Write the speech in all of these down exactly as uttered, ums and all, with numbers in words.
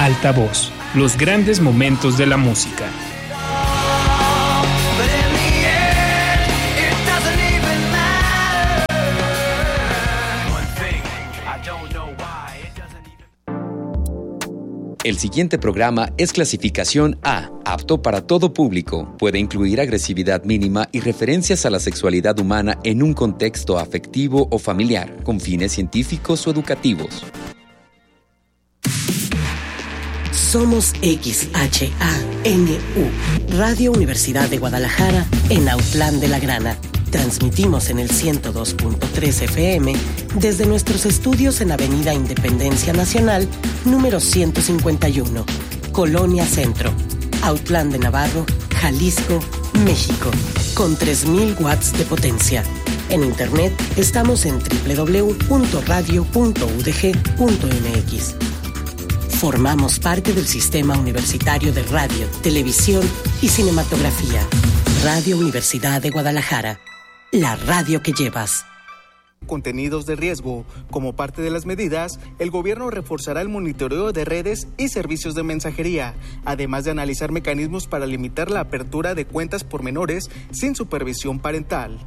Altavoz, los grandes momentos de la música. El siguiente programa es clasificación A, apto para todo público. Puede incluir agresividad mínima y referencias a la sexualidad humana en un contexto afectivo o familiar, con fines científicos o educativos. Somos X H A N U, Radio Universidad de Guadalajara, en Autlán de la Grana. Transmitimos en el ciento dos punto tres F M desde nuestros estudios en Avenida Independencia Nacional, número ciento cincuenta y uno, Colonia Centro, Autlán de Navarro, Jalisco, México, con tres mil watts de potencia. En internet estamos en doble u doble u doble u punto radio punto u d g punto m x. Formamos parte del Sistema Universitario de Radio, Televisión y Cinematografía. Radio Universidad de Guadalajara. La radio que llevas. Contenidos de riesgo. Como parte de las medidas, el gobierno reforzará el monitoreo de redes y servicios de mensajería, además de analizar mecanismos para limitar la apertura de cuentas por menores sin supervisión parental.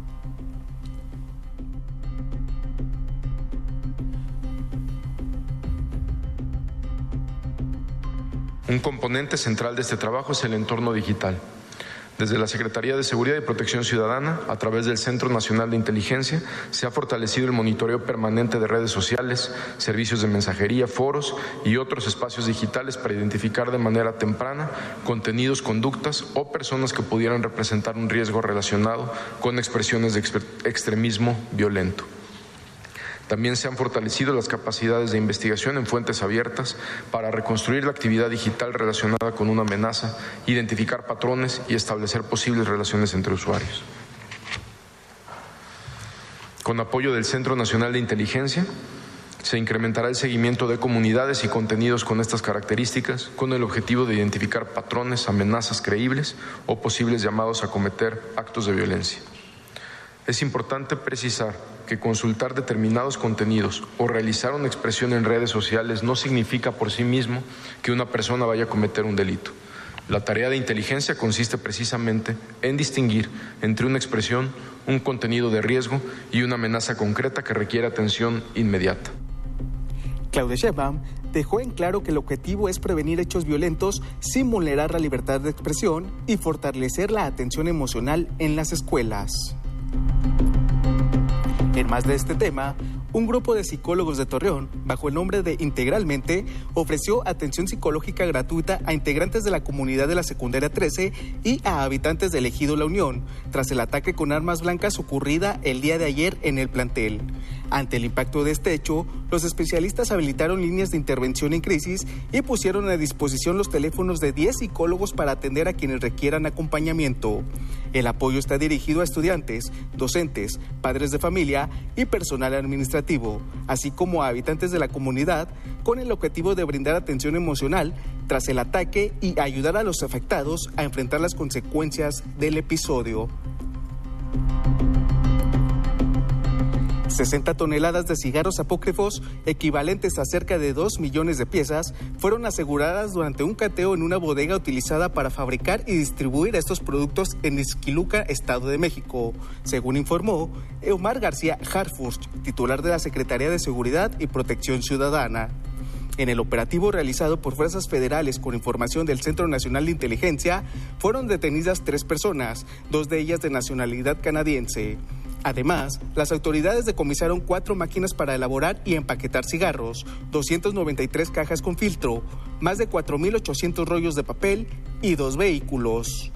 Un componente central de este trabajo es el entorno digital. Desde la Secretaría de Seguridad y Protección Ciudadana, a través del Centro Nacional de Inteligencia, se ha fortalecido el monitoreo permanente de redes sociales, servicios de mensajería, foros y otros espacios digitales para identificar de manera temprana contenidos, conductas o personas que pudieran representar un riesgo relacionado con expresiones de extremismo violento. También se han fortalecido las capacidades de investigación en fuentes abiertas para reconstruir la actividad digital relacionada con una amenaza, identificar patrones y establecer posibles relaciones entre usuarios. Con apoyo del Centro Nacional de Inteligencia, se incrementará el seguimiento de comunidades y contenidos con estas características, con el objetivo de identificar patrones, amenazas creíbles o posibles llamados a cometer actos de violencia. Es importante precisar que consultar determinados contenidos o realizar una expresión en redes sociales no significa por sí mismo que una persona vaya a cometer un delito. La tarea de inteligencia consiste precisamente en distinguir entre una expresión, un contenido de riesgo y una amenaza concreta que requiere atención inmediata. Claudia Sheinbaum dejó en claro que el objetivo es prevenir hechos violentos sin vulnerar la libertad de expresión y fortalecer la atención emocional en las escuelas. En más de este tema, un grupo de psicólogos de Torreón, bajo el nombre de Integralmente, ofreció atención psicológica gratuita a integrantes de la comunidad de la Secundaria trece y a habitantes del Ejido La Unión, tras el ataque con armas blancas ocurrida el día de ayer en el plantel. Ante el impacto de este hecho, los especialistas habilitaron líneas de intervención en crisis y pusieron a disposición los teléfonos de diez psicólogos para atender a quienes requieran acompañamiento. El apoyo está dirigido a estudiantes, docentes, padres de familia y personal administrativo, así como a habitantes de la comunidad, con el objetivo de brindar atención emocional tras el ataque y ayudar a los afectados a enfrentar las consecuencias del episodio. sesenta toneladas de cigarros apócrifos, equivalentes a cerca de dos millones de piezas, fueron aseguradas durante un cateo en una bodega utilizada para fabricar y distribuir estos productos en Ixquiluca, Estado de México, según informó Omar García Harfuch, titular de la Secretaría de Seguridad y Protección Ciudadana. En el operativo realizado por fuerzas federales con información del Centro Nacional de Inteligencia, fueron detenidas tres personas, dos de ellas de nacionalidad canadiense. Además, las autoridades decomisaron cuatro máquinas para elaborar y empaquetar cigarros, doscientas noventa y tres cajas con filtro, más de cuatro mil ochocientos rollos de papel y dos vehículos.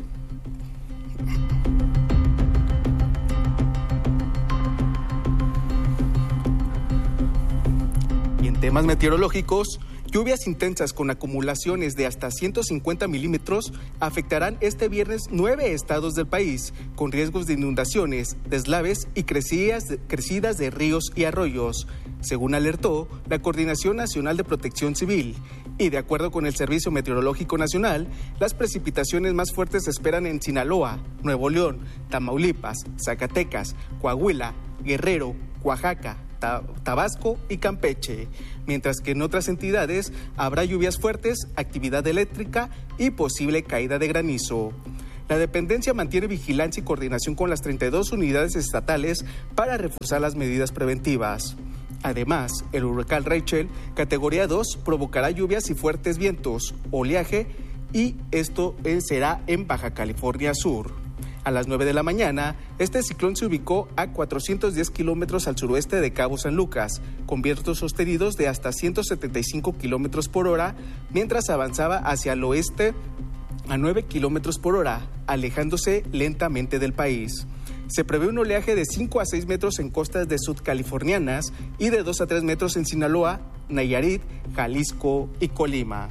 Y en temas meteorológicos, lluvias intensas con acumulaciones de hasta ciento cincuenta milímetros afectarán este viernes nueve estados del país, con riesgos de inundaciones, deslaves y crecidas de, crecidas de ríos y arroyos, según alertó la Coordinación Nacional de Protección Civil. Y de acuerdo con el Servicio Meteorológico Nacional, las precipitaciones más fuertes se esperan en Sinaloa, Nuevo León, Tamaulipas, Zacatecas, Coahuila, Guerrero, Oaxaca, Tabasco y Campeche, mientras que en otras entidades habrá lluvias fuertes, actividad eléctrica y posible caída de granizo. La dependencia mantiene vigilancia y coordinación con las treinta y dos unidades estatales para reforzar las medidas preventivas. Además, el huracán Rachel, categoría dos, provocará lluvias y fuertes vientos, oleaje, y esto será en Baja California Sur. A las nueve de la mañana, este ciclón se ubicó a cuatrocientos diez kilómetros al suroeste de Cabo San Lucas, con vientos sostenidos de hasta ciento setenta y cinco kilómetros por hora, mientras avanzaba hacia el oeste a nueve kilómetros por hora, alejándose lentamente del país. Se prevé un oleaje de cinco a seis metros en costas de sudcalifornianas y de dos a tres metros en Sinaloa, Nayarit, Jalisco y Colima.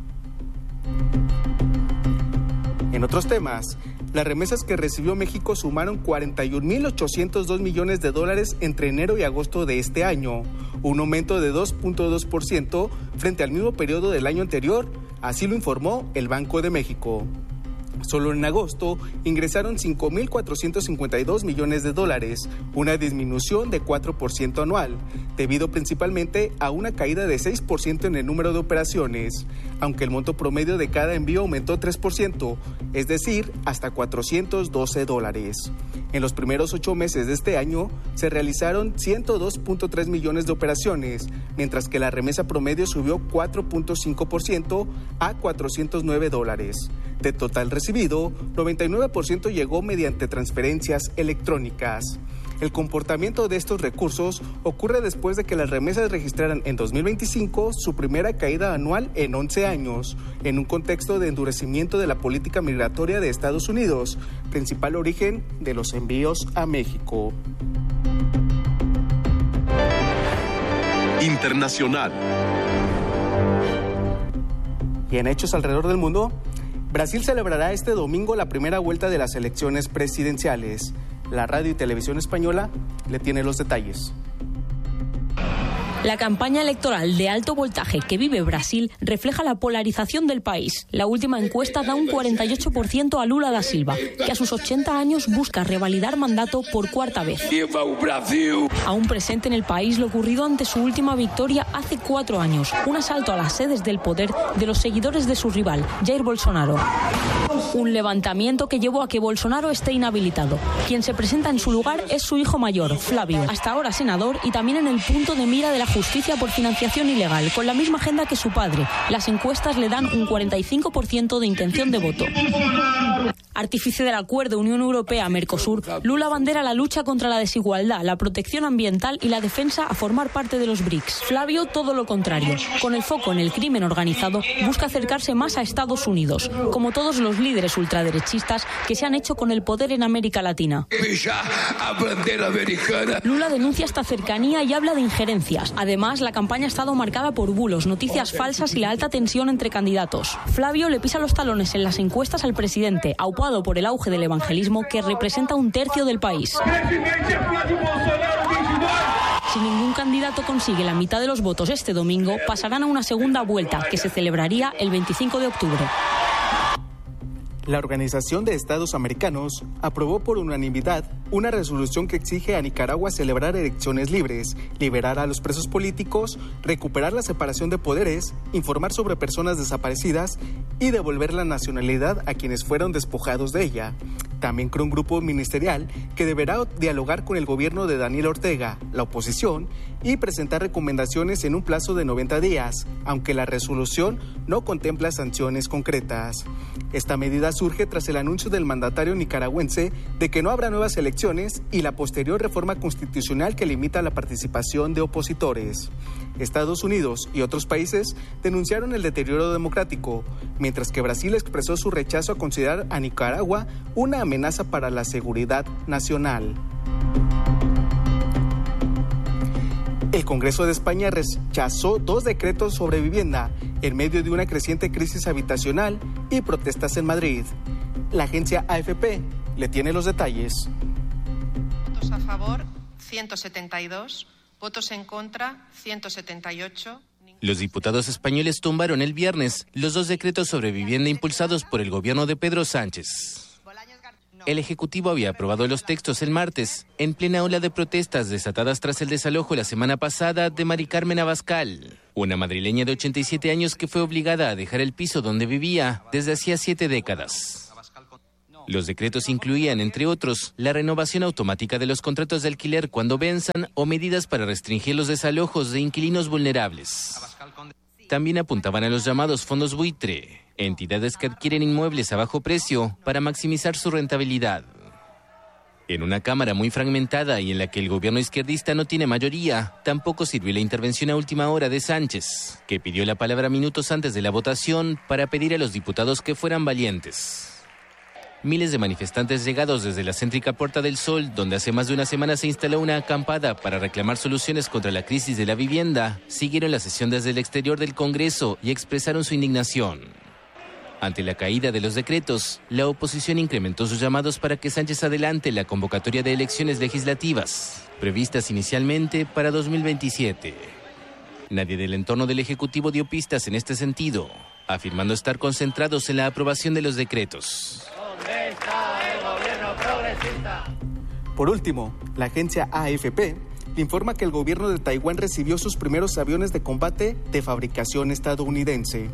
En otros temas, las remesas que recibió México sumaron cuarenta y un mil ochocientos dos millones de dólares entre enero y agosto de este año, un aumento de dos punto dos por ciento frente al mismo periodo del año anterior, así lo informó el Banco de México. Solo en agosto ingresaron cinco mil cuatrocientos cincuenta y dos millones de dólares, una disminución de cuatro por ciento anual, debido principalmente a una caída de seis por ciento en el número de operaciones, aunque el monto promedio de cada envío aumentó tres por ciento, es decir, hasta cuatrocientos doce dólares. En los primeros ocho meses de este año se realizaron ciento dos punto tres millones de operaciones, mientras que la remesa promedio subió cuatro punto cinco por ciento a cuatrocientos nueve dólares. De total recibido, noventa y nueve por ciento llegó mediante transferencias electrónicas. El comportamiento de estos recursos ocurre después de que las remesas registraran en dos mil veinticinco su primera caída anual en once años, en un contexto de endurecimiento de la política migratoria de Estados Unidos, principal origen de los envíos a México. Internacional. Y en hechos alrededor del mundo, Brasil celebrará este domingo la primera vuelta de las elecciones presidenciales. La radio y televisión española le tiene los detalles. La campaña electoral de alto voltaje que vive Brasil refleja la polarización del país. La última encuesta da un cuarenta y ocho por ciento a Lula da Silva, que a sus ochenta años busca revalidar mandato por cuarta vez. Aún presente en el país lo ocurrido ante su última victoria hace cuatro años, un asalto a las sedes del poder de los seguidores de su rival, Jair Bolsonaro. Un levantamiento que llevó a que Bolsonaro esté inhabilitado. Quien se presenta en su lugar es su hijo mayor, Flávio, hasta ahora senador y también en el punto de mira de la justicia por financiación ilegal, con la misma agenda que su padre. Las encuestas le dan un cuarenta y cinco por ciento de intención de voto. Artífice del acuerdo Unión Europea-Mercosur, Lula abandera la lucha contra la desigualdad, la protección ambiental y la defensa a formar parte de los B R I C S. Flávio, todo lo contrario. Con el foco en el crimen organizado, busca acercarse más a Estados Unidos, como todos los líderes ultraderechistas que se han hecho con el poder en América Latina. Lula denuncia esta cercanía y habla de injerencias. Además, la campaña ha estado marcada por bulos, noticias falsas y la alta tensión entre candidatos. Flávio le pisa los talones en las encuestas al presidente, aupado por el auge del evangelismo que representa un tercio del país. Si ningún candidato consigue la mitad de los votos este domingo, pasarán a una segunda vuelta que se celebraría el veinticinco de octubre. La Organización de Estados Americanos aprobó por unanimidad una resolución que exige a Nicaragua celebrar elecciones libres, liberar a los presos políticos, recuperar la separación de poderes, informar sobre personas desaparecidas y devolver la nacionalidad a quienes fueron despojados de ella. También creó un grupo ministerial que deberá dialogar con el gobierno de Daniel Ortega, la oposición, y presentar recomendaciones en un plazo de noventa días, aunque la resolución no contempla sanciones concretas. Esta medida surge tras el anuncio del mandatario nicaragüense de que no habrá nuevas elecciones y la posterior reforma constitucional que limita la participación de opositores. Estados Unidos y otros países denunciaron el deterioro democrático, mientras que Brasil expresó su rechazo a considerar a Nicaragua una amenaza para la seguridad nacional. El Congreso de España rechazó dos decretos sobre vivienda en medio de una creciente crisis habitacional y protestas en Madrid. La agencia A F P le tiene los detalles. Votos a favor, ciento setenta y dos. Votos en contra, ciento setenta y ocho. Los diputados españoles tumbaron el viernes los dos decretos sobre vivienda impulsados por el gobierno de Pedro Sánchez. El Ejecutivo había aprobado los textos el martes, en plena ola de protestas desatadas tras el desalojo la semana pasada de Mari Carmen Abascal, una madrileña de ochenta y siete años que fue obligada a dejar el piso donde vivía desde hacía siete décadas. Los decretos incluían, entre otros, la renovación automática de los contratos de alquiler cuando venzan o medidas para restringir los desalojos de inquilinos vulnerables. También apuntaban a los llamados fondos buitre, entidades que adquieren inmuebles a bajo precio para maximizar su rentabilidad. En una Cámara muy fragmentada y en la que el gobierno izquierdista no tiene mayoría, tampoco sirvió la intervención a última hora de Sánchez, que pidió la palabra minutos antes de la votación para pedir a los diputados que fueran valientes. Miles de manifestantes llegados desde la céntrica Puerta del Sol, donde hace más de una semana se instaló una acampada para reclamar soluciones contra la crisis de la vivienda, siguieron la sesión desde el exterior del Congreso y expresaron su indignación. Ante la caída de los decretos, la oposición incrementó sus llamados para que Sánchez adelante la convocatoria de elecciones legislativas, previstas inicialmente para dos mil veintisiete. Nadie del entorno del Ejecutivo dio pistas en este sentido, afirmando estar concentrados en la aprobación de los decretos. ¿Dónde está el gobierno progresista? Por último, la agencia A F P informa que el gobierno de Taiwán recibió sus primeros aviones de combate de fabricación estadounidense.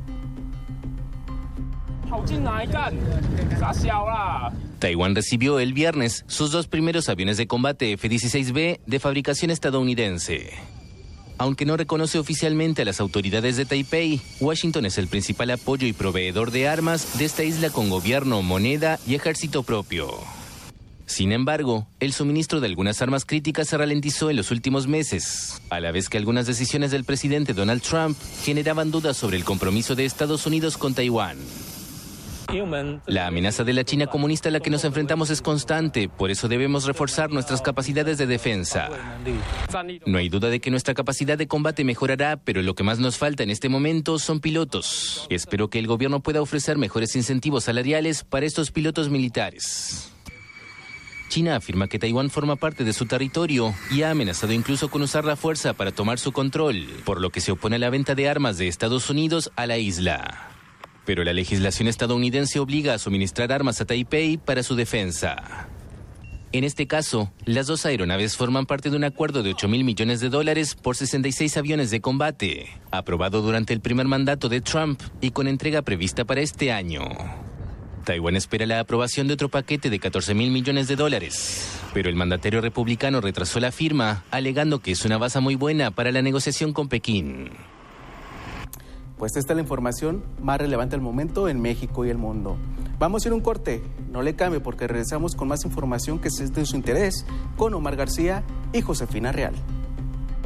Taiwán recibió el viernes sus dos primeros aviones de combate F dieciséis B de fabricación estadounidense. Aunque no reconoce oficialmente a las autoridades de Taipei, Washington es el principal apoyo y proveedor de armas de esta isla con gobierno, moneda y ejército propio. Sin embargo, el suministro de algunas armas críticas se ralentizó en los últimos meses, a la vez que algunas decisiones del presidente Donald Trump generaban dudas sobre el compromiso de Estados Unidos con Taiwán. La amenaza de la China comunista a la que nos enfrentamos es constante, por eso debemos reforzar nuestras capacidades de defensa. No hay duda de que nuestra capacidad de combate mejorará, pero lo que más nos falta en este momento son pilotos. Espero que el gobierno pueda ofrecer mejores incentivos salariales para estos pilotos militares. China afirma que Taiwán forma parte de su territorio y ha amenazado incluso con usar la fuerza para tomar su control, por lo que se opone a la venta de armas de Estados Unidos a la isla. Pero la legislación estadounidense obliga a suministrar armas a Taipei para su defensa. En este caso, las dos aeronaves forman parte de un acuerdo de ocho mil millones de dólares por sesenta y seis aviones de combate, aprobado durante el primer mandato de Trump y con entrega prevista para este año. Taiwán espera la aprobación de otro paquete de catorce mil millones de dólares, pero el mandatario republicano retrasó la firma, alegando que es una base muy buena para la negociación con Pekín. Pues esta es la información más relevante al momento en México y el mundo. Vamos a ir a un corte, no le cambie porque regresamos con más información que es de su interés con Omar García y Josefina Real.